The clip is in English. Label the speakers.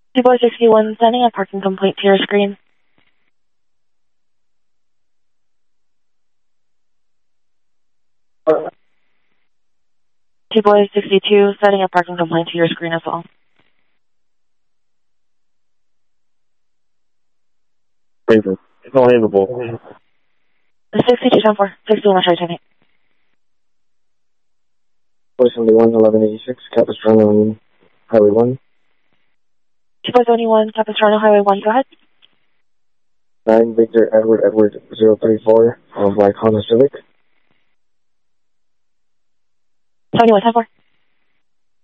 Speaker 1: Two-Boy 61, sending a parking complaint to your screen. Two-Boy 62, sending a parking complaint to your screen as well.
Speaker 2: Paper. It's all handleable.
Speaker 1: 62-10-4, 61, I'll try to take it.
Speaker 2: 471, 1186, Capistrano on Highway 1.
Speaker 1: Two-Boy 71, Capistrano, Highway 1, go ahead.
Speaker 2: 9 Victor Edward 034 of Black Honda Civic.
Speaker 1: 71-10-4.